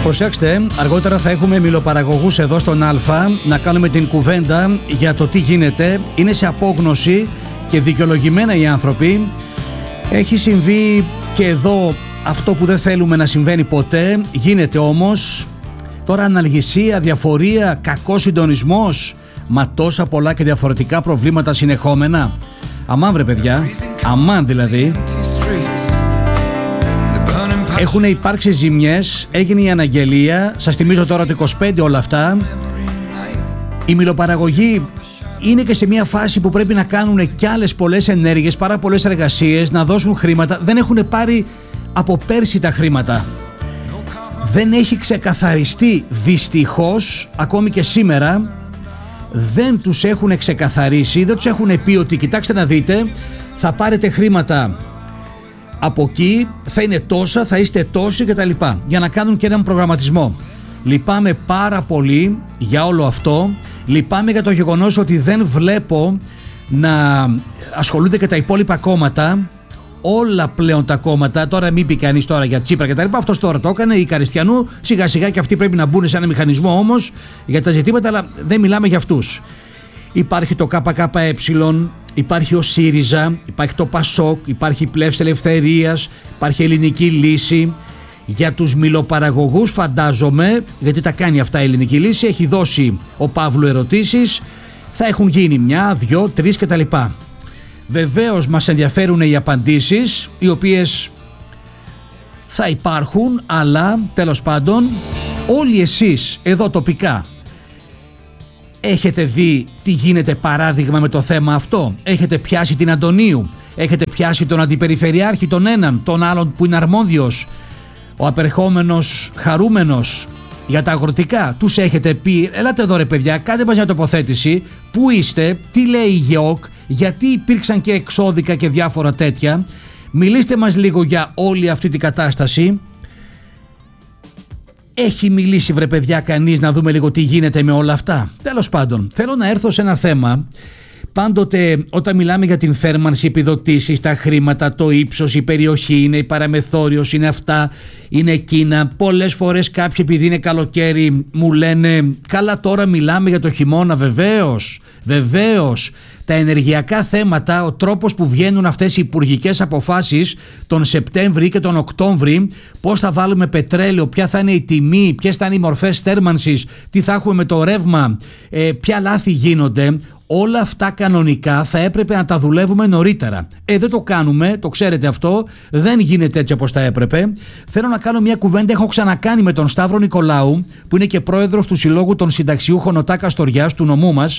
Προσέξτε, αργότερα θα έχουμε μιλοπαραγωγούς εδώ στον Α να κάνουμε την κουβέντα για το τι γίνεται. Είναι σε απόγνωση και δικαιολογημένα οι άνθρωποι. Έχει συμβεί και εδώ αυτό που δεν θέλουμε να συμβαίνει ποτέ. Γίνεται όμως. Τώρα αναλγησία, διαφορία, κακός συντονισμός. Μα τόσα πολλά και διαφορετικά προβλήματα συνεχόμενα. Αμάν βρε παιδιά, αμάν δηλαδή. Έχουν υπάρξει ζημιές, έγινε η αναγγελία. Σας θυμίζω τώρα το 25 όλα αυτά. Η μιλοπαραγωγή είναι και σε μια φάση που πρέπει να κάνουν κι άλλες πολλές ενέργειες, πάρα πολλές εργασίες, να δώσουν χρήματα. Δεν έχουν πάρει από πέρσι τα χρήματα. Δεν έχει ξεκαθαριστεί δυστυχώς, ακόμη και σήμερα. Δεν τους έχουν ξεκαθαρίσει, δεν τους έχουν πει ότι κοιτάξτε να δείτε, θα πάρετε χρήματα από εκεί, θα είναι τόσα, θα είστε τόσοι κτλ. Για να κάνουν και έναν προγραμματισμό. Λυπάμαι πάρα πολύ για όλο αυτό. Λυπάμαι για το γεγονός ότι δεν βλέπω να ασχολούνται και τα υπόλοιπα κόμματα. Όλα πλέον τα κόμματα, τώρα μην πει κανείς τώρα για Τσίπρα κτλ. Αυτός τώρα το έκανε, η Καριστιανού, σιγά σιγά και αυτοί πρέπει να μπουν σε ένα μηχανισμό όμως για τα ζητήματα, αλλά δεν μιλάμε για αυτούς. Υπάρχει το ΚΚΕ, υπάρχει ο ΣΥΡΙΖΑ, υπάρχει το ΠΑΣΟΚ, υπάρχει η Πλεύση Ελευθερίας, υπάρχει η Ελληνική Λύση. Για τους μιλοπαραγωγούς φαντάζομαι, γιατί τα κάνει αυτά η Ελληνική Λύση, έχει δώσει ο Παύλου ερωτήσεις, θα έχουν γίνει 1, 2, 3 κτλ. Βεβαίως μας ενδιαφέρουν οι απαντήσεις, οι οποίες θα υπάρχουν, αλλά τέλος πάντων όλοι εσείς εδώ τοπικά έχετε δει τι γίνεται παράδειγμα με το θέμα αυτό? Έχετε πιάσει την Αντωνίου, έχετε πιάσει τον αντιπεριφερειάρχη, τον έναν, τον άλλον που είναι αρμόδιος, ο απερχόμενος χαρούμενος για τα αγροτικά? Τους έχετε πει ελάτε εδώ ρε παιδιά, κάντε μας μια τοποθέτηση, πού είστε, τι λέει η ΓΕΟΚ, γιατί υπήρξαν και εξώδικα και διάφορα τέτοια? Μιλήστε μας λίγο για όλη αυτή την κατάσταση. Έχει μιλήσει βρε παιδιά κανείς να δούμε λίγο τι γίνεται με όλα αυτά? Τέλος πάντων, θέλω να έρθω σε ένα θέμα. Πάντοτε όταν μιλάμε για την θέρμανση, επιδοτήσεις, τα χρήματα, το ύψος, η περιοχή, είναι η παραμεθόριος, είναι αυτά, είναι εκείνα. Πολλές φορές κάποιοι επειδή είναι καλοκαίρι μου λένε καλά τώρα μιλάμε για το χειμώνα. Βεβαίως. Τα ενεργειακά θέματα, ο τρόπος που βγαίνουν αυτές οι υπουργικές αποφάσεις τον Σεπτέμβρη και τον Οκτώβρη, πώς θα βάλουμε πετρέλαιο, ποια θα είναι η τιμή, ποιες θα είναι οι μορφές θέρμανσης, τι θα έχουμε με το ρεύμα, ποια λάθη γίνονται. Όλα αυτά κανονικά θα έπρεπε να τα δουλεύουμε νωρίτερα. Δεν το κάνουμε, το ξέρετε αυτό, δεν γίνεται έτσι όπως θα έπρεπε. Θέλω να κάνω μια κουβέντα, έχω ξανακάνει με τον Σταύρο Νικολάου, που είναι και πρόεδρος του Συλλόγου των Συνταξιούχων ΟΤΑ Καστοριάς, του νομού μας.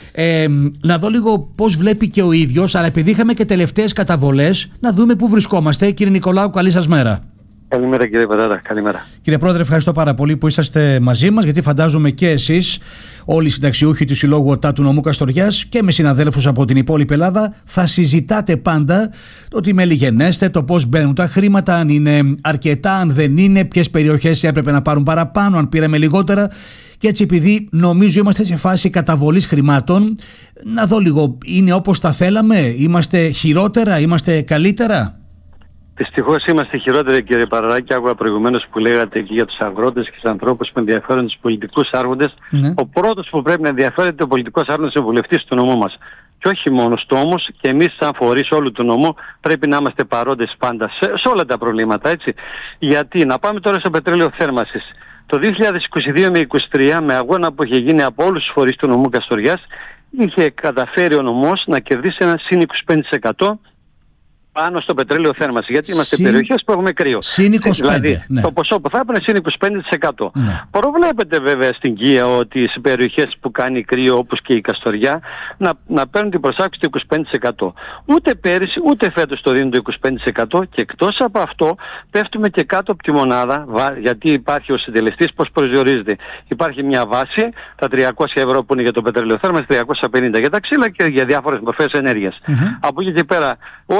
Να δω λίγο πώς βλέπει και ο ίδιος, αλλά επειδή είχαμε και τελευταίες καταβολές, να δούμε πού βρισκόμαστε. Κύριε Νικολάου, καλή σας μέρα. Καλημέρα κύριε Πατάτα, καλημέρα. Κύριε Πρόεδρε, ευχαριστώ πάρα πολύ που είσαστε μαζί μας, γιατί φαντάζομαι και εσείς, όλοι οι συνταξιούχοι του Συλλόγου ΟΤΑ του νομού Καστοριάς και με συναδέλφους από την υπόλοιπη Ελλάδα, θα συζητάτε πάντα το τι μέλη γενέστε, το πώς μπαίνουν τα χρήματα, αν είναι αρκετά, αν δεν είναι, ποιες περιοχές έπρεπε να πάρουν παραπάνω, αν πήραμε λιγότερα. Και έτσι, επειδή νομίζω είμαστε σε φάση καταβολής χρημάτων, να δω λίγο, είναι όπως τα θέλαμε, είμαστε χειρότερα, είμαστε καλύτερα? Δυστυχώς είμαστε χειρότεροι κύριε Παραράκη. Άκουγα προηγουμένως που λέγατε και για τους αγρότες και τους ανθρώπους που ενδιαφέρουν τους πολιτικούς άρχοντες. Ναι. Ο πρώτος που πρέπει να ενδιαφέρεται ο πολιτικός άρχοντας είναι ο βουλευτής του νομού μας. Και όχι μόνο του όμως, και εμείς σαν φορείς όλου του νομού πρέπει να είμαστε παρόντες πάντα σε όλα τα προβλήματα, έτσι. Γιατί, να πάμε τώρα στο πετρέλαιο θέρμανσης. Το 2022 με 2023, με αγώνα που είχε γίνει από όλους τους φορείς του νομού Καστοριάς, είχε καταφέρει ο νομός να κερδίσει ένα συν 25% πάνω στο πετρέλαιο θέρμανση. Γιατί είμαστε περιοχές που έχουμε κρύο. Συν 25%. Δηλαδή, ναι. Το ποσό που θα έπαιρνε συν 25%. Ναι. Προβλέπετε βέβαια στην Κία ότι σε περιοχές που κάνει κρύο, όπως και η Καστοριά, να παίρνουν την προσάξη του 25%. Ούτε πέρυσι, ούτε φέτος το δίνουν το 25%. Και εκτός από αυτό, πέφτουμε και κάτω από τη μονάδα, γιατί υπάρχει ο συντελεστής, πώς προσδιορίζεται. Υπάρχει μια βάση, τα 300 ευρώ που είναι για το πετρέλαιο θέρμανση, 350 για τα ξύλα και για διάφορες μορφές ενέργειας. Από εκεί και πέρα, όλοι πρέπει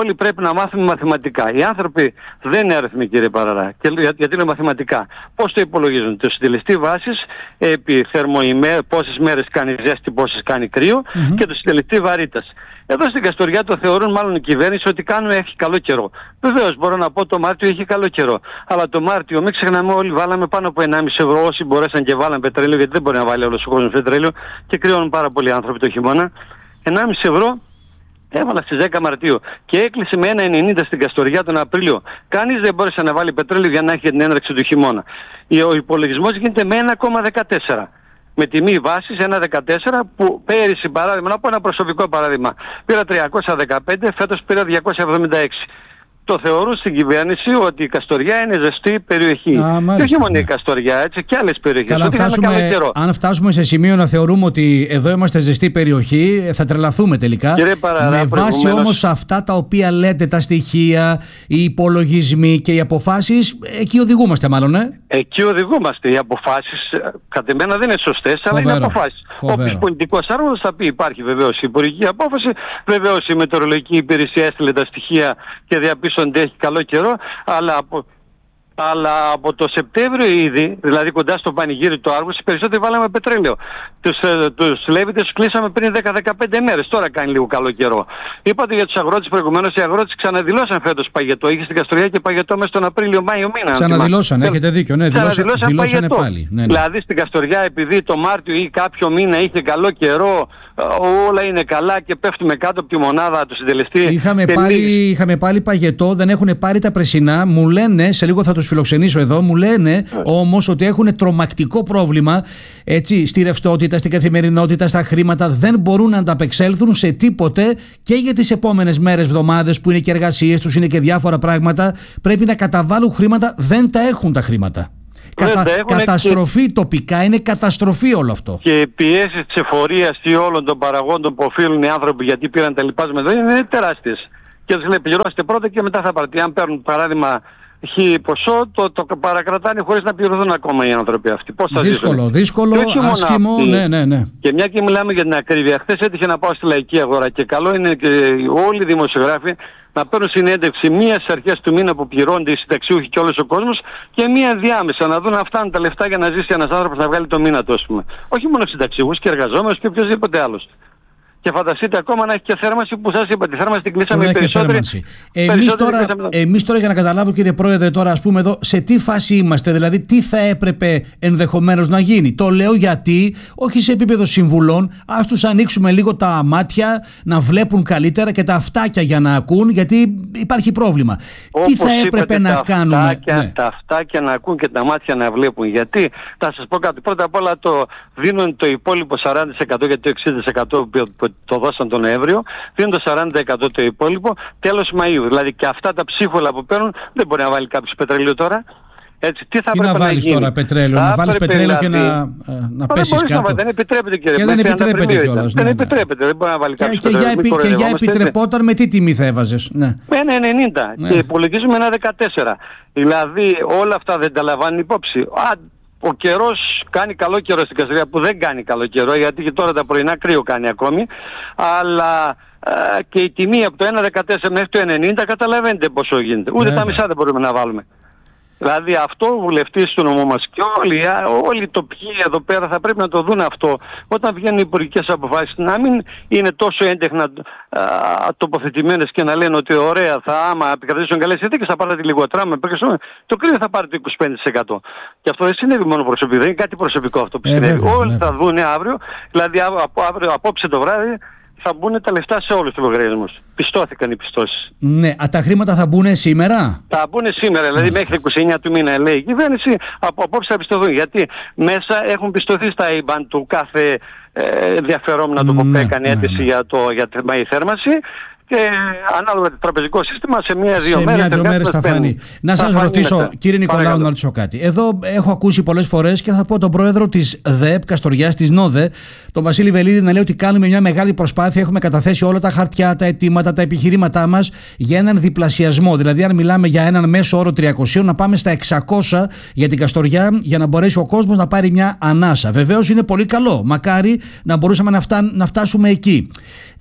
να μάθουμε μαθηματικά. Οι άνθρωποι δεν είναι αριθμοί, κύριε Παραρά. Και γιατί λέω μαθηματικά? Πώς το υπολογίζουν? Το συντελεστή βάσης επί πόσες μέρες κάνει ζέστη, πόσες κάνει κρύο, και το συντελεστή βαρύτητας. Εδώ στην Καστοριά το θεωρούν μάλλον η κυβέρνηση ότι έχει καλό καιρό. Βεβαίως μπορώ να πω το Μάρτιο έχει καλό καιρό. Αλλά το Μάρτιο, μην ξεχνάμε, όλοι βάλαμε πάνω από 1,5 ευρώ. Όσοι μπορέσαν και βάλαν πετρέλαιο, γιατί δεν μπορεί να βάλει όλος ο κόσμος πετρέλαιο και κρυώνουν πάρα πολλοί άνθρωποι το χειμώνα. 1,5 ευρώ έβαλα στις 10 Μαρτίου και έκλεισε με 1,90 στην Καστοριά τον Απρίλιο. Κανείς δεν μπόρεσε να βάλει πετρέλαιο για να έχει την έναρξη του χειμώνα. Ο υπολογισμός γίνεται με 1,14. Με τιμή βάσης 1,14, που πέρυσι, παράδειγμα, να πω ένα προσωπικό παράδειγμα, πήρα 315, φέτος πήρα 276. Το θεωρούν στην κυβέρνηση ότι η Καστοριά είναι ζεστή περιοχή. Και όχι μόνο η Καστοριά, έτσι, και άλλες περιοχές. Αν φτάσουμε σε σημείο να θεωρούμε ότι εδώ είμαστε ζεστή περιοχή, θα τρελαθούμε τελικά. Με βάση όμως αυτά τα οποία λέτε, τα στοιχεία, οι υπολογισμοί και οι αποφάσεις, εκεί οδηγούμαστε μάλλον, Εκεί οδηγούμαστε. Οι αποφάσεις, κατ' εμένα, δεν είναι σωστές, αλλά είναι αποφάσεις. Όποιος πολιτικός άρχοντας θα πει, υπάρχει βεβαίως η υπουργική απόφαση, βεβαίως η μετεωρολογική υπηρεσία έστειλε τα στοιχεία και διαπίστωσε ότι έχει καλό καιρό, αλλά από το Σεπτέμβριο ήδη, δηλαδή κοντά στο πανηγύρι του Αύγουστο, περισσότεροι βάλαμε πετρέλαιο. Τους Λέβητες τους κλείσαμε πριν 10-15 μέρες, τώρα κάνει λίγο καλό καιρό. Είπατε για τους αγρότες προηγουμένως, οι αγρότες ξαναδηλώσαν φέτος παγετό. Είχε στην Καστοριά και παγετό μέσα τον Απρίλιο-Μάιο μήνα. Ξαναδηλώσαν, έχετε δίκιο, ναι, δηλώσανε πάλι. Ναι. Δηλαδή στην Καστοριά, επειδή το Μάρτιο ή κάποιο μήνα είχε καλό καιρό, όλα είναι καλά και πέφτουμε κάτω από τη μονάδα του συντελεστή. Είχαμε πάλι παγετό, δεν έχουν πάρει τα πρεσινά. Μου λένε, σε λίγο θα τους φιλοξενήσω εδώ, μου λένε όμως ότι έχουν τρομακτικό πρόβλημα, έτσι, στη ρευστότητα, στην καθημερινότητα, στα χρήματα. Δεν μπορούν να ανταπεξέλθουν σε τίποτε και για τις επόμενες μέρες, εβδομάδες, που είναι και εργασίες τους, είναι και διάφορα πράγματα. Πρέπει να καταβάλουν χρήματα, δεν τα έχουν τα χρήματα. Καταστροφή τοπικά, είναι καταστροφή όλο αυτό. Και οι πιέσεις της εφορίας ή όλων των παραγόντων που οφείλουν οι άνθρωποι γιατί πήραν τα λοιπάσματα είναι τεράστιες. Και τους λέει πληρώστε πρώτα και μετά θα πάρετε. Αν παίρνουν παράδειγμα χι ποσό, το παρακρατάνε χωρίς να πληρωθούν ακόμα οι άνθρωποι αυτοί. Πώς θα ζήσουν? Δύσκολο, άσχημο, ναι. Και μια και μιλάμε για την ακρίβεια, χθες έτυχε να πάω στη Λαϊκή Αγορά και καλό είναι και όλοι οι δημοσιογράφοι να παίρνουν συνέντευξη μία στις αρχές του μήνα που πληρώνται οι συνταξιούχοι και όλος ο κόσμος και μία διάμεσα να δουν να φτάνουν τα λεφτά για να ζήσει ένας άνθρωπος να βγάλει το μήνα του, ας πούμε. Όχι μόνο συνταξιούχους και εργαζόμενους και οποιοδήποτε άλλος. Και φανταστείτε ακόμα να έχει και θέρμανση που σας είπα. Τη θέρμανση την κλείσαμε οι περισσότεροι. Εμείς τώρα για να καταλάβω, κύριε Πρόεδρε, τώρα ας πούμε εδώ σε τι φάση είμαστε, δηλαδή τι θα έπρεπε ενδεχομένως να γίνει. Το λέω γιατί, όχι σε επίπεδο συμβουλών, ας τους ανοίξουμε λίγο τα μάτια να βλέπουν καλύτερα και τα αυτάκια για να ακούν, γιατί υπάρχει πρόβλημα. Όπως τι θα έπρεπε να κάνουμε? Τα αυτάκια να ακούν και τα μάτια να βλέπουν. Γιατί θα σας πω κάτι. Πρώτα απ' όλα δίνουν το υπόλοιπο 40% για το 60% που το δώσαν τον Νοέμβριο, δίνουν το 40% το υπόλοιπο τέλος Μαΐου. Δηλαδή και αυτά τα ψίχολα που παίρνουν δεν μπορεί να βάλει κάποιος πετρέλαιο τώρα. Έτσι, τι να βάλεις τώρα πετρέλαιο, να βάλεις πετρέλαιο και να πέσεις κάτω? Δεν επιτρέπεται, κύριε. Και δεν επιτρέπεται κιόλας. Δεν επιτρέπεται, δεν μπορεί να βάλει κάποιος πετρέλαιο. Και για επιτρεπόταν με τι τιμή θα έβαζες? Με 1,90 και υπολογίζουμε 1,14. Δηλαδή όλα αυτά δεν τα λαμβάνουν υπόψη. Ο καιρός κάνει καλό καιρό στην Καστοριά, που δεν κάνει καλό καιρό, γιατί και τώρα τα πρωινά κρύο κάνει ακόμη, αλλά και η τιμή από το 1,14 μέχρι το 1,90 καταλαβαίνετε πόσο γίνεται. Ούτε τα μισά δεν μπορούμε να βάλουμε. Δηλαδή αυτό ο βουλευτής του νομού μας και όλοι οι τοπικοί εδώ πέρα θα πρέπει να το δουν αυτό όταν βγαίνουν οι υπουργικές αποφάσεις, να μην είναι τόσο έντεχνα τοποθετημένες και να λένε ότι ωραία, άμα επικρατήσουν καλές συνθήκες θα πάρετε λιγότερα, το κρύο θα πάρετε 25%. Και αυτό δεν συνέβη μόνο προσωπικό, δεν είναι κάτι προσωπικό αυτό που συνέβη. Όλοι θα δουν αύριο, δηλαδή απόψε το βράδυ, θα μπουν τα λεφτά σε όλους τους λογαριασμούς. Πιστώθηκαν οι πιστώσεις. Ναι, τα χρήματα θα μπουν σήμερα? Θα μπουν σήμερα, δηλαδή μέχρι 29 του μήνα λέει η κυβέρνηση, από απόψε θα πιστωθούν. Γιατί μέσα έχουν πιστωθεί στα IBAN του κάθε ενδιαφερόμενο που έκανε αίτηση για η θέρμανση. Και ανάλογα το τραπεζικό σύστημα σε μία-δύο μέρες θα φανεί. Να σας ρωτήσω, κύριε Νικολάου, να ρωτήσω κάτι. Εδώ έχω ακούσει πολλές φορές και θα πω τον πρόεδρο της ΔΕΠ Καστοριάς, της ΝΟΔΕ, τον Βασίλη Βελίδη, να λέει ότι κάνουμε μια μεγάλη προσπάθεια. Έχουμε καταθέσει όλα τα χαρτιά, τα αιτήματα, τα επιχειρήματά μας για έναν διπλασιασμό. Δηλαδή, αν μιλάμε για έναν μέσο όρο 300, να πάμε στα 600 για την Καστοριά, για να μπορέσει ο κόσμος να πάρει μια ανάσα. Βεβαίως είναι πολύ καλό. Μακάρι να μπορούσαμε να φτάσουμε εκεί.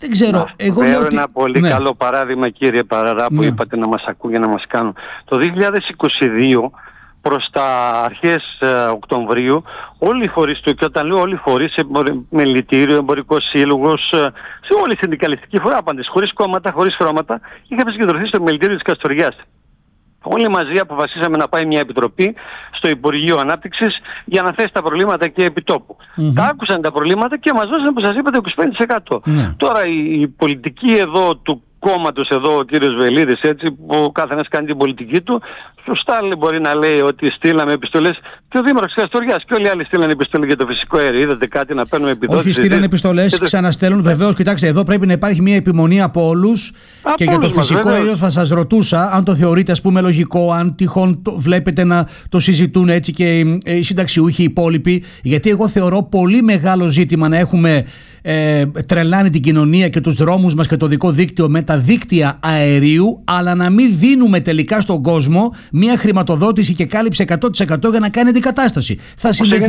Δεν ξέρω. Εγώ λέω ότι... ένα πολύ καλό παράδειγμα, κύριε Παραρά, που είπατε να μας ακούν για να μας κάνουν. Το 2022, προς τα αρχές Οκτωβρίου, όλοι οι φορείς του, και όταν λέω όλοι οι φορείς, μελητήριο, εμπορικός σύλλογος, σε όλη η συνδικαλιστική φορά, άπαντες, χωρίς κόμματα, χωρίς χρώματα, είχαμε συγκεντρωθεί στο μελητήριο της Καστοριάς. Όλοι μαζί αποφασίσαμε να πάει μια επιτροπή στο Υπουργείο Ανάπτυξης για να θέσει τα προβλήματα και επιτόπου. Τα άκουσαν τα προβλήματα και μας δώσαν, που σας είπα, το 25%. Τώρα η πολιτική εδώ του κόμματος εδώ, ο κύριος Βελίδης, έτσι, που ο καθένας κάνει την πολιτική του, σωστά μπορεί να λέει ότι στείλαμε επιστολές, και ο Δήμαρχος της Καστοριάς και όλοι οι άλλοι στείλανε επιστολή για το φυσικό αέριο. Είδατε κάτι να παίρνουμε επιδότηση? Όχι, στείλανε επιστολές, ξαναστέλνουν. Βεβαίως, κοιτάξτε, εδώ πρέπει να υπάρχει μια επιμονή από όλους. Και για το φυσικό αέριο θα σας ρωτούσα αν το θεωρείτε, ας πούμε, λογικό, αν τυχόν βλέπετε να το συζητούν έτσι και οι συνταξιούχοι, οι υπόλοιποι. Γιατί εγώ θεωρώ πολύ μεγάλο ζήτημα να έχουμε τρελάνει την κοινωνία και τους δρόμους μας και το δικό δίκτυο με τα δίκτυα αερίου, αλλά να μην δίνουμε τελικά στον κόσμο μια χρηματοδότηση και κάλυψη 100% για να κάνει αντικατάσταση. Θα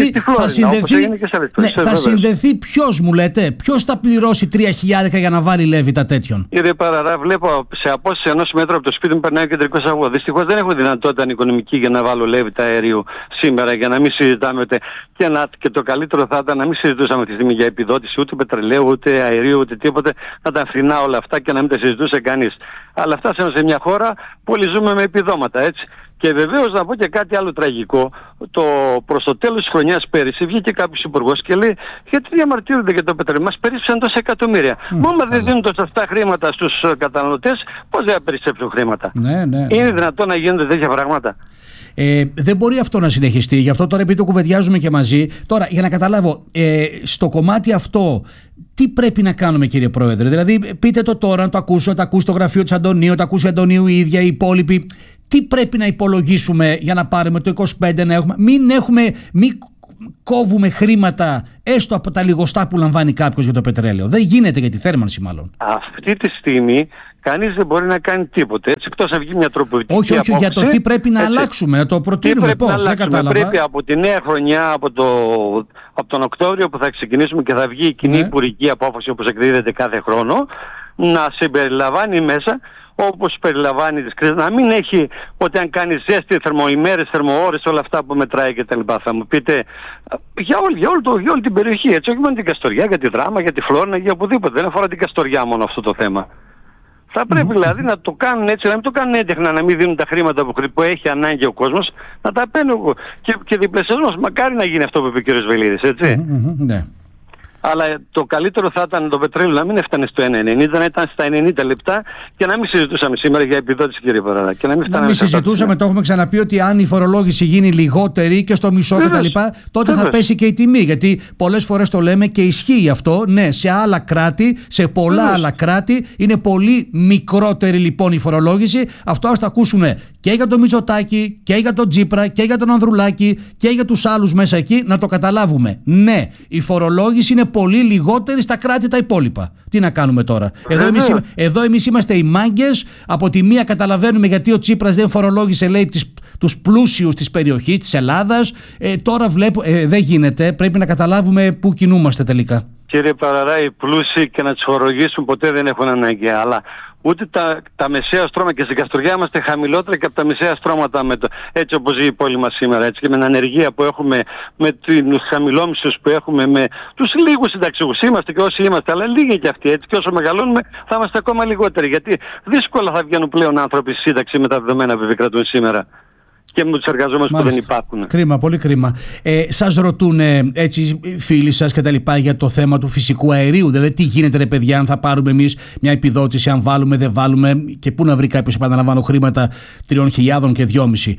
συνδεθεί ποιος, μου λέτε, ποιος θα πληρώσει 3.000 για να βάλει λέβητα τέτοιον? Κύριε Παραρά, βλέπω σε απόσταση 1 μέτρου από το σπίτι μου περνάει ο κεντρικός αγωγός. Δυστυχώς δεν έχω δυνατότητα οικονομική για να βάλω λέβητα αερίου σήμερα, για να μην συζητάμε ούτε. Και το καλύτερο θα ήταν να μην συζητούσαμε αυτή τη στιγμή για επιδότηση ούτε πετρελαίου, ούτε αερίου, ούτε τίποτε, να τα φθηνά όλα αυτά και να μην τα συζητούσε κανείς. Αλλά φτάσαμε σε μια χώρα που όλοι ζούμε με επιδόματα, έτσι. Και βεβαίως να πω και κάτι άλλο τραγικό. Προς το τέλος της χρονιάς πέρυσι βγήκε κάποιος υπουργός και λέει: γιατί διαμαρτύρονται για το πετρέλαιο? Μας περίσσεψαν τόσα εκατομμύρια. Μα δεν δίνουν τόσα αυτά χρήματα στους καταναλωτές, πώς δεν θα περισσέψουν χρήματα? Είναι δυνατόν να γίνονται τέτοια πράγματα? Δεν μπορεί αυτό να συνεχιστεί. Γι' αυτό τώρα, επειδή το κουβεντιάζουμε και μαζί, τώρα για να καταλάβω, στο κομμάτι αυτό, τι πρέπει να κάνουμε, κύριε Πρόεδρε? Δηλαδή, πείτε το τώρα, να το ακούσω, να το ακούσει το γραφείο της Αντωνίου, το ακούσει η Αντωνίου η ίδια, οι υπόλοιποι. Τι πρέπει να υπολογίσουμε για να πάρουμε το 25, να έχουμε? Μην κόβουμε χρήματα έστω από τα λιγοστά που λαμβάνει κάποιος για το πετρέλαιο. Δεν γίνεται, για τη θέρμανση μάλλον. Αυτή τη στιγμή κανείς δεν μπορεί να κάνει τίποτε, έτσι, εκτός να βγει μια τροποποιητική απόφαση. Όχι, για το τι πρέπει να αλλάξουμε, να το προτείνουμε. Πώς, δεν κατάλαβα. Πρέπει από τη νέα χρονιά, από τον Οκτώβριο που θα ξεκινήσουμε και θα βγει η κοινή υπουργική απόφαση, όπως εκδίδεται κάθε χρόνο, να συμπεριλαμβάνει μέσα, όπως περιλαμβάνει τις κρίσεις, να μην έχει ότι αν κάνει ζέστη, θερμοημέρες, θερμοώρες, όλα αυτά που μετράει κτλ. Θα μου πείτε για όλη την περιοχή, έτσι, όχι μόνο την Καστοριά, για τη Δράμα, για τη Φλόρινα, για οπουδήποτε. Δεν αφορά την Καστοριά μόνο αυτό το θέμα. Θα πρέπει δηλαδή να το κάνουν έτσι, να μην το κάνουν έντεχνα, να μην δίνουν τα χρήματα που έχει ανάγκη ο κόσμος, να τα παίρνουν και διπλασιασμός. Μακάρι να γίνει αυτό που είπε ο κ. Βελίδης, έτσι. Ναι. Αλλά το καλύτερο θα ήταν το πετρέλαιο να μην έφτανε στο 1,90, να ήταν στα 90 λεπτά και να μην συζητούσαμε σήμερα για επιδότηση, κύριε Παραρά. Και να μην συζητούσαμε, το έχουμε ξαναπεί, ότι αν η φορολόγηση γίνει λιγότερη και στο μισό κτλ., τότε θα πέσει και η τιμή. Γιατί πολλές φορές το λέμε και ισχύει αυτό. Ναι, σε άλλα κράτη, σε πολλά άλλα κράτη, είναι πολύ μικρότερη λοιπόν η φορολόγηση. Αυτό ας το ακούσουμε και για τον Μητσοτάκη και για τον Τσίπρα και για τον Ανδρουλάκη και για τους άλλους μέσα εκεί, να το καταλάβουμε. Ναι, η φορολόγηση είναι πολύ λιγότερη στα κράτη τα υπόλοιπα. Τι να κάνουμε τώρα? Εδώ εμείς είμαστε οι μάγκες. Από τη μία καταλαβαίνουμε γιατί ο Τσίπρας δεν φορολόγησε, λέει, τους πλούσιους της περιοχής της Ελλάδας. Τώρα βλέπω, δεν γίνεται. Πρέπει να καταλάβουμε πού κινούμαστε τελικά. Κύριε Παραρά, οι πλούσιοι και να τους φορολογήσουν ποτέ δεν έχουν ανάγκη. Αλλά ούτε τα μεσαία στρώματα, και στην Καστοριά είμαστε χαμηλότερα και από τα μεσαία στρώματα, έτσι όπως ζει η πόλη μας σήμερα, έτσι, και με την ανεργία που έχουμε, με τους χαμηλόμισθους που έχουμε, με τους λίγους συνταξιούχους. Είμαστε και όσοι είμαστε, αλλά λίγοι και αυτοί, έτσι, και όσο μεγαλώνουμε θα είμαστε ακόμα λιγότεροι, γιατί δύσκολα θα βγαίνουν πλέον άνθρωποι στη σύνταξη με τα δεδομένα που επικρατούν σήμερα και με τους εργαζόμενους που δεν υπάρχουν. Κρίμα, πολύ κρίμα. Σας ρωτούν έτσι φίλοι σας και τα λοιπά για το θέμα του φυσικού αερίου? Δηλαδή, τι γίνεται, ρε παιδιά, αν θα πάρουμε εμείς μια επιδότηση, αν βάλουμε, δεν βάλουμε, και πού να βρει κάποιος, επαναλαμβάνω, χρήματα 3.000 και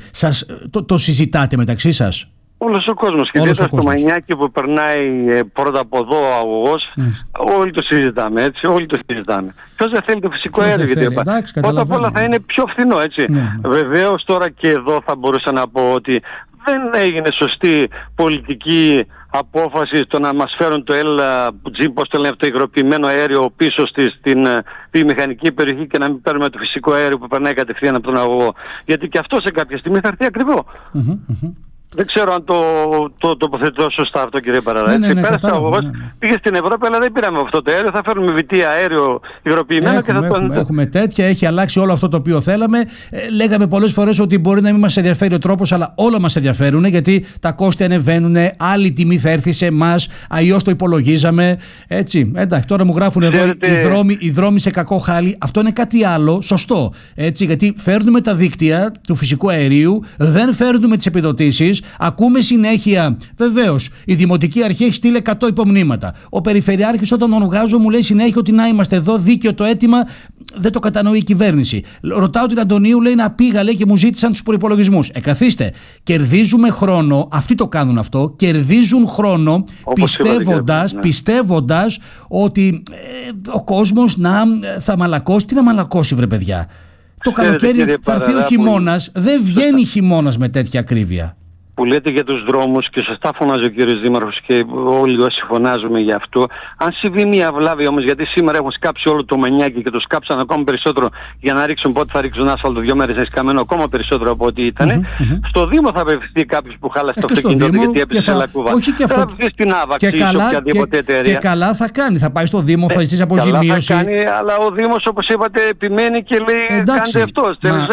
2.500. Το συζητάτε μεταξύ σας? Όλος ο κόσμος, και ιδιαίτερα στο Μανιάκι που περνάει πρώτα από εδώ ο αγωγός, όλοι το συζητάμε, έτσι, όλοι το συζητάμε. Ποιος δεν θέλει το φυσικό αέριο? Γιατί πρώτα απ' όλα θα είναι πιο φθηνό, έτσι. Βεβαίως τώρα και εδώ θα μπορούσα να πω ότι δεν έγινε σωστή πολιτική απόφαση στο να μας φέρουν το LNG, πώς το λένε αυτό, υγροποιημένο αέριο πίσω στην βιομηχανική περιοχή και να μην παίρνουμε το φυσικό αέριο που περνάει κατευθείαν από τον αγωγό. Γιατί και αυτό σε κάποια στιγμή θα έρθει ακριβό. Δεν ξέρω αν το τοποθετώ σωστά αυτό, κύριε Παραδάκη. Πέρασε ο αγωγός, πήγε στην Ευρώπη, αλλά δεν πήραμε αυτό το αέριο. Θα φέρνουμε βιτή αέριο υγροποιημένο και θα το. Έχουμε τέτοια, έχει αλλάξει όλο αυτό το οποίο θέλαμε. Λέγαμε πολλές φορές ότι μπορεί να μην μας ενδιαφέρει ο τρόπος, αλλά όλα μας ενδιαφέρουν, γιατί τα κόστη ανεβαίνουν, άλλη τιμή θα έρθει σε εμάς, αλλιώς το υπολογίζαμε. Έτσι. Εντάξει, τώρα μου γράφουν εδώ οι δρόμοι σε κακό χάλι. Αυτό είναι κάτι άλλο, σωστό. Έτσι, γιατί φέρνουμε τα δίκτυα του φυσικού αερίου, δεν φέρνουμε τις επιδοτήσεις. Ακούμε συνέχεια, βεβαίως, η Δημοτική Αρχή έχει στείλει 100 υπομνήματα. Ο Περιφερειάρχης, όταν τον βγάζω, μου λέει συνέχεια ότι να είμαστε εδώ, δίκαιο το αίτημα, δεν το κατανοεί η κυβέρνηση. Ρωτάω την Αντωνίου, λέει να πήγα, λέει, και μου ζήτησαν τους προϋπολογισμούς. Καθίστε. Κερδίζουμε χρόνο, αυτοί το κάνουν αυτό, κερδίζουν χρόνο πιστεύοντας ότι ο κόσμος θα μαλακώσει. Τι να μαλακώσει, βρε παιδιά. Το καλοκαίρι θα έρθει ο χειμώνας, δεν βγαίνει χειμώνας με τέτοια ακρίβεια. Που λέτε για τους δρόμους, και σωστά φωνάζει ο κύριος Δήμαρχος και όλοι όσοι φωνάζουμε για αυτό. Αν συμβεί μια βλάβη όμως, γιατί σήμερα έχουν σκάψει όλο το μανιάκι και το σκάψαν ακόμα περισσότερο για να ρίξουν, πότε θα ρίξουν άσφαλτο 2 μέρες, έχει καμένο ακόμα περισσότερο από ό,τι ήταν. Στο Δήμο θα απευθυνθεί κάποιος που χάλασε το αυτοκίνητο γιατί έπεσε σε λακκούβα. Όχι και αυτό. Θα βγει στην Άβαξη ή σε οποιαδήποτε εταιρεία. Και καλά θα κάνει, θα πάει στο Δήμο, θα ζητήσει αποζημίωση. Θα κάνει, αλλά ο Δήμος, όπως είπατε, επιμένει και λέει κάντε αυτό.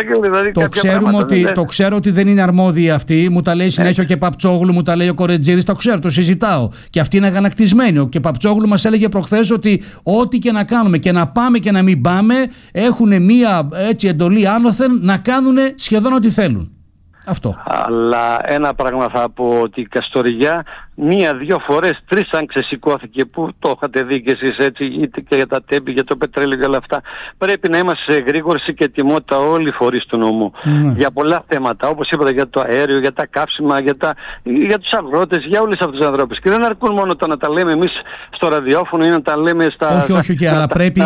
Το ξέρω ότι δεν είναι αρμόδιοι αυτοί, μου τα λέει συνέχεια και Παπτσόγλου, μου τα λέει ο Κορετζίδης, το ξέρω, το συζητάω. Και αυτοί είναι αγανακτισμένοι. Και Παπτσόγλου μας έλεγε προχθές ότι ό,τι και να κάνουμε, και να πάμε και να μην πάμε, έχουν μία εντολή άνωθεν να κάνουν σχεδόν ό,τι θέλουν. Αυτό. Αλλά ένα πράγμα θα πω, ότι η Καστοριά 1-2 φορές, 3 αν ξεσηκώθηκε, που το είχατε δει και εσείς, έτσι, είτε και για τα τέμπη, για το πετρέλαιο και όλα αυτά. Πρέπει να είμαστε σε γρήγορση και ετοιμότητα όλοι οι φορείς του νομού. Για πολλά θέματα, όπως είπατε, για το αέριο, για τα καύσιμα, για τους αγρότες, για όλους αυτούς τους ανθρώπους. Και δεν αρκούν μόνο το να τα λέμε εμείς στο ραδιόφωνο ή να τα λέμε στα. Όχι, αλλά πρέπει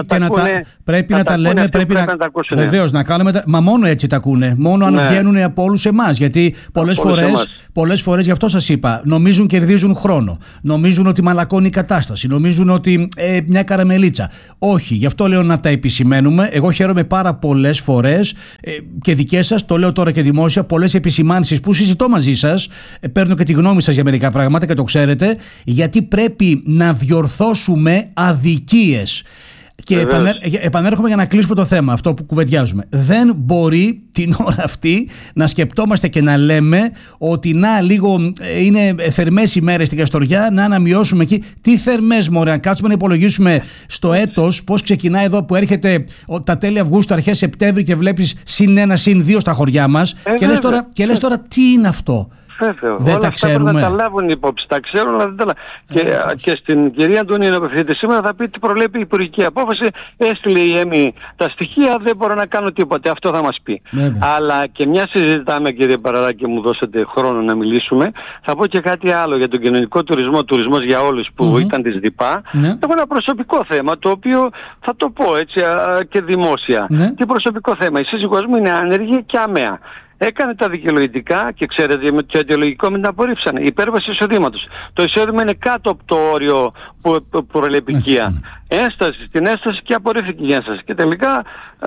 να τα λέμε. Βεβαίως, να κάνουμε. Μα μόνο έτσι τα ακούνε. Μόνο αν βγαίνουν από όλους εμάς. Γιατί πολλές φορές, γι' αυτό σας είπα, νομίζουν κερδίζουν χρόνο. Νομίζουν ότι μαλακώνει η κατάσταση. Νομίζουν ότι μια καραμελίτσα. Όχι, γι' αυτό λέω να τα επισημαίνουμε. Εγώ χαίρομαι πάρα πολλές φορές και δικές σας, το λέω τώρα και δημόσια, πολλές επισημάνσεις που συζητώ μαζί σας. Παίρνω και τη γνώμη σας για μερικά πράγματα και το ξέρετε, γιατί πρέπει να διορθώσουμε αδικίες. Και επανέρχομαι για να κλείσουμε το θέμα, αυτό που κουβεντιάζουμε. Δεν μπορεί την ώρα αυτή να σκεπτόμαστε και να λέμε ότι λίγο είναι θερμές ημέρες στην Καστοριά, να αναμειώσουμε εκεί. Τι θερμές, μωρέ, να κάτσουμε να υπολογίσουμε στο έτος πώς ξεκινάει εδώ που έρχεται τα τέλη Αυγούστου, αρχές Σεπτέμβρη και βλέπεις +1, +2 στα χωριά μας και λες τώρα τι είναι αυτό. Βέβαια. Δεν όλα τα αυτά ξέρουμε. πρέπει να τα λάβουν υπόψη. Τα ξέρουν, αλλά δεν τα λάβουν. Και στην κυρία Αντωνίου, να απευθυνθείτε σήμερα, θα πει τι προλέπει η υπουργική απόφαση. Έστειλε η ΕΜΗ τα στοιχεία, δεν μπορώ να κάνω τίποτε. Αυτό θα μας πει. Αλλά και μια συζητάμε, κύριε Παραδάκη, μου δώσετε χρόνο να μιλήσουμε. Θα πω και κάτι άλλο για τον κοινωνικό τουρισμό, τουρισμός για όλους που ήταν της ΔΥΠΑ. Έχω ένα προσωπικό θέμα, το οποίο θα το πω έτσι και δημόσια. Τι προσωπικό θέμα. Η σύζυγός μου είναι άνεργη και αμαία. Έκανε τα δικαιολογητικά και ξέρετε με το αιτιολογικό με την απορρίψανε. Υπέρβαση εισοδήματος. Το εισόδημα είναι κάτω από το όριο προελεπικία. Ένσταση στην ένσταση και απορρίφθηκε η ένσταση. Και τελικά.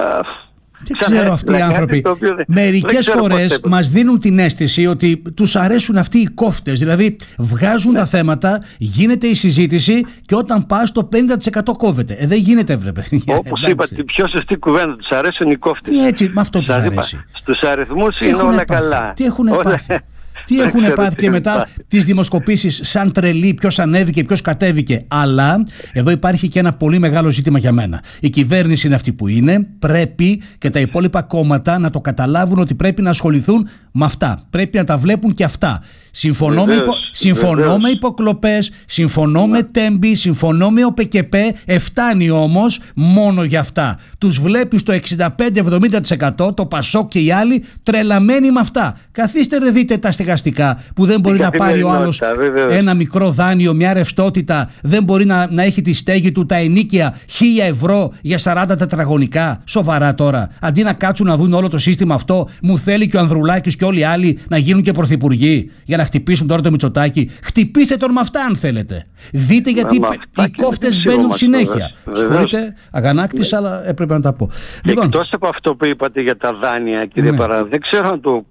Δεν ξέρω αυτοί οι άνθρωποι. Μερικές φορές μας δίνουν την αίσθηση ότι τους αρέσουν αυτοί οι κόφτες. Δηλαδή βγάζουν τα θέματα, γίνεται η συζήτηση και όταν πας το 50% κόβεται. Δεν γίνεται, βρε παιδιά. Όπως είπατε, η πιο σωστή κουβέντα, τους αρέσουν οι κόφτες. Έτσι, με αυτό τους αρέσει. Στους αριθμούς είναι όλα καλά. Τι έχουν πάθει. Τι έχουν πάθει και μετά τις δημοσκοπήσεις σαν τρελή, ποιος ανέβηκε, ποιος κατέβηκε. Αλλά εδώ υπάρχει και ένα πολύ μεγάλο ζήτημα για μένα. Η κυβέρνηση είναι αυτή που είναι. Πρέπει και τα υπόλοιπα κόμματα να το καταλάβουν ότι πρέπει να ασχοληθούν με αυτά. Πρέπει να τα βλέπουν και αυτά. Συμφωνώ με υποκλοπές, συμφωνώ με τέμπη, συμφωνώ με ΟΠΕΚΕΠΕ. Φτάνει όμως μόνο για αυτά. Τους βλέπεις το 65-70%, το Πασόκ και οι άλλοι τρελαμένοι με αυτά. Καθίστε ρε δείτε τα στεγαστικά που δεν μπορεί να πάρει ο άλλος ένα μικρό δάνειο, μια ρευστότητα, δεν μπορεί να έχει τη στέγη του, τα ενοίκια 1.000 ευρώ για 40 τετραγωνικά. Σοβαρά τώρα. Αντί να κάτσουν να δουν όλο το σύστημα αυτό, μου θέλει και ο Ανδρουλάκης και όλοι οι άλλοι να γίνουν και πρωθυπουργοί για να χτυπήσουν τώρα το Μητσοτάκη. Χτυπήστε τον με αυτά αν θέλετε. Δείτε γιατί οι κόφτες μπαίνουν συνέχεια. Συγχωρείτε, αγανάκτησα, αλλά έπρεπε να τα πω. Εκτός από αυτό που είπατε για τα δάνεια, κύριε Παρά, δεν ξέρω αν το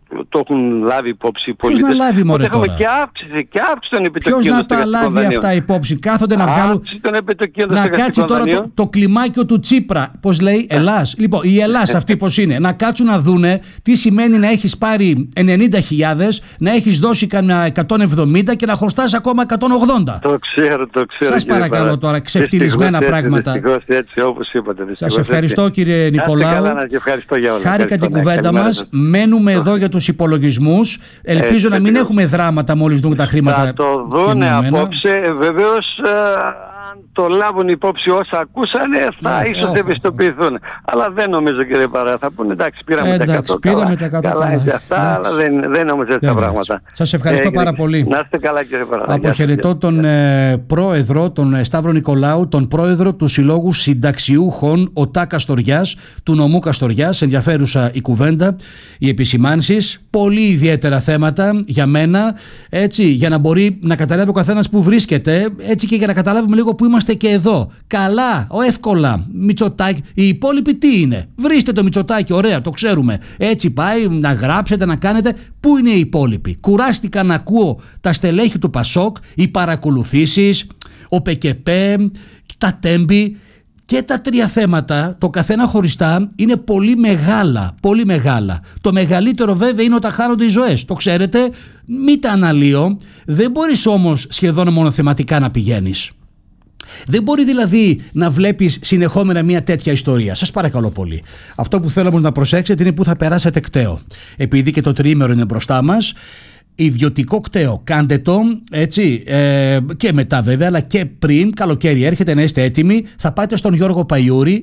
το έχουν λάβει υπόψη οι πολίτες. Ποιος να λάβει, μωρέ, τώρα? Έχουμε και αύξηση των επιτοκίων. Ποιος να τα λάβει αυτά υπόψη? Κάθονται να βγάλουν. Να κάτσει τώρα το κλιμάκιο του Τσίπρα. Πώς λέει, Ελλάς. Λοιπόν, η Ελλάς αυτή πώς είναι? Να κάτσουν να δούνε τι σημαίνει να έχεις πάρει 90.000, να έχεις δώσει κανένα 170 και να χρωστάς ακόμα 180. Το ξέρω. Σας παρακαλώ τώρα, ξεφτυλισμένα πράγματα. Δυστυχώς έτσι, όπως είπατε. Σας ευχαριστώ, κύριε Νικολάου. Χάρηκα την κουβέντα μας. Μένουμε εδώ για τους υπολογισμούς. Ελπίζω να μην έχουμε δράματα μόλις δουν τα χρήματα. Θα το δούνε απόψε. Βεβαίως, αν το λάβουν υπόψη όσα ακούσανε, θα ίσως ευαισθητοποιηθούν. Αλλά δεν νομίζω, κύριε Παρά. Θα πούνε εντάξει, πήραμε τα 100. Καλά είναι αυτά, αλλά δεν νομίζω έτσι τα πράγματα. Σας ευχαριστώ πάρα πολύ. Να είστε καλά, κύριε Παρά. Αποχαιρετώ τον πρόεδρο, τον Σταύρο Νικολάου, τον πρόεδρο του Συλλόγου Συνταξιούχων ΟΤΑ Καστοριάς, του νομού Καστοριάς. Ενδιαφέρουσα η κουβέντα, οι επισημάνσεις, πολύ ιδιαίτερα θέματα για μένα, έτσι, για να μπορεί να καταλάβει ο καθένας που βρίσκεται, έτσι, και για να καταλάβουμε λίγο που είμαστε και εδώ. Καλά, εύκολα. Μητσοτάκη. Οι υπόλοιποι τι είναι? Βρίστε το Μητσοτάκη, ωραία, το ξέρουμε. Έτσι πάει, να γράψετε, να κάνετε. Πού είναι οι υπόλοιποι? Κουράστηκα να ακούω τα στελέχη του Πασόκ, οι παρακολουθήσεις, ο ΠΚΠ, τα τέμπη. Και τα τρία θέματα, το καθένα χωριστά, είναι πολύ μεγάλα, πολύ μεγάλα. Το μεγαλύτερο βέβαια είναι όταν χάνονται οι ζωές. Το ξέρετε, μην τα αναλύω. Δεν μπορείς όμως σχεδόν μονοθεματικά να πηγαίνεις. Δεν μπορεί δηλαδή να βλέπεις συνεχόμενα μια τέτοια ιστορία. Σας παρακαλώ πολύ. Αυτό που θέλω όμως να προσέξετε είναι που θα περάσετε κταίο. Επειδή και το τριήμερο είναι μπροστά μας. Ιδιωτικό κταίο, κάντε το, έτσι, και μετά βέβαια, αλλά και πριν, καλοκαίρι έρχεται, να είστε έτοιμοι. Θα πάτε στον Γιώργο Παϊούρη,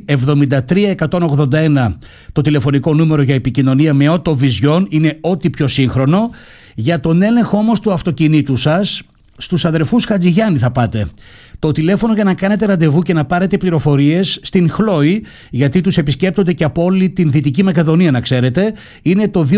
73181 το τηλεφωνικό νούμερο για επικοινωνία με Auto Vision, είναι ό,τι πιο σύγχρονο. Για τον έλεγχο όμως του αυτοκινήτου σας, στους αδερφούς Χατζηγιάννη θα πάτε. Το τηλέφωνο για να κάνετε ραντεβού και να πάρετε πληροφορίες στην Χλόη, γιατί τους επισκέπτονται και από όλη την Δυτική Μακεδονία, να ξέρετε, είναι το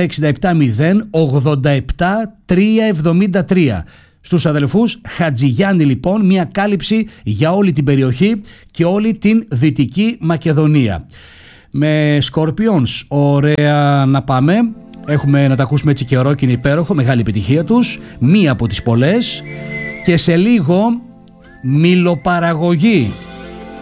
24670 87373. Στους αδελφούς Χατζηγιάννη λοιπόν, μια κάλυψη για όλη την περιοχή και όλη την Δυτική Μακεδονία. Με Scorpions, ωραία, να πάμε. Έχουμε να τα ακούσουμε έτσι καιρό και είναι υπέροχο, μεγάλη επιτυχία τους, μία από τις πολλές. Και σε λίγο μιλοπαραγωγή.